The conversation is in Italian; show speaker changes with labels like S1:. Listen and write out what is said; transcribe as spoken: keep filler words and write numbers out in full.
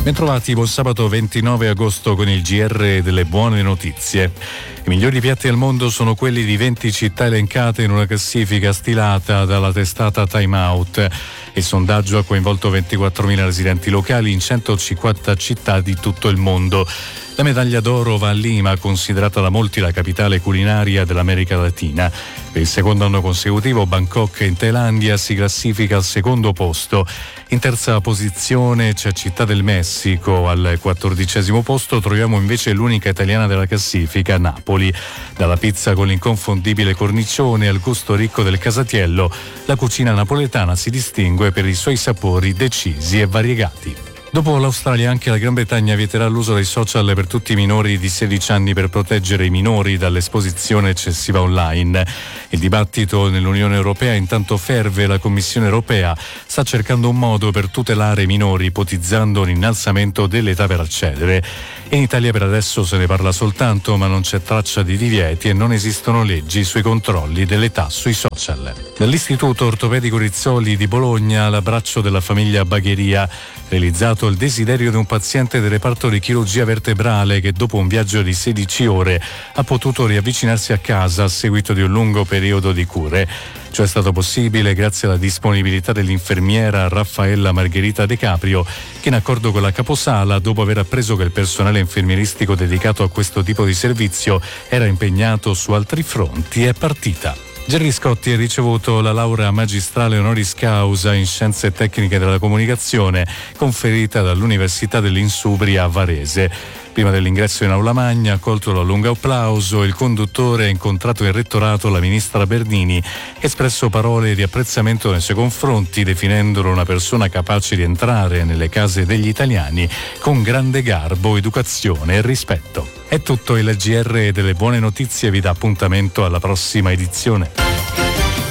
S1: Bentrovati, buon sabato ventinove agosto con il G R delle buone notizie. I migliori piatti al mondo sono quelli di venti città elencate in una classifica stilata dalla testata Time Out. Il sondaggio ha coinvolto ventiquattromila residenti locali in centocinquanta città di tutto il mondo. La medaglia d'oro va a Lima, considerata da molti la capitale culinaria dell'America Latina. Per il secondo anno consecutivo Bangkok in Thailandia si classifica al secondo posto. In terza posizione c'è Città del Messico, al quattordicesimo posto troviamo invece l'unica italiana della classifica, Napoli. Dalla pizza con l'inconfondibile cornicione al gusto ricco del casatiello, la cucina napoletana si distingue per i suoi sapori decisi e variegati. Dopo l'Australia anche la Gran Bretagna vieterà l'uso dei social per tutti i minori di sedici anni per proteggere i minori dall'esposizione eccessiva online. Il dibattito nell'Unione Europea intanto ferve, la Commissione Europea sta cercando un modo per tutelare i minori, ipotizzando un innalzamento dell'età per accedere. In Italia per adesso se ne parla soltanto, ma non c'è traccia di divieti e non esistono leggi sui controlli dell'età sui social. Dall'Istituto Ortopedico Rizzoli di Bologna l'abbraccio della famiglia Bagheria, realizzato il desiderio di un paziente del reparto di chirurgia vertebrale che dopo un viaggio di sedici ore ha potuto riavvicinarsi a casa a seguito di un lungo periodo di cure. Ciò è stato possibile grazie alla disponibilità dell'infermiera Raffaella Margherita De Caprio, che in accordo con la caposala, dopo aver appreso che il personale infermieristico dedicato a questo tipo di servizio era impegnato su altri fronti, è partita. Gerry Scotti ha ricevuto la laurea magistrale honoris causa in Scienze Tecniche della Comunicazione, conferita dall'Università dell'Insubria a Varese. Prima dell'ingresso in aula magna, accolto da lungo applauso, il conduttore ha incontrato in rettorato la ministra Bernini, che ha espresso parole di apprezzamento nei suoi confronti, definendolo una persona capace di entrare nelle case degli italiani con grande garbo, educazione e rispetto. È tutto, il G R delle buone notizie vi dà appuntamento alla prossima edizione.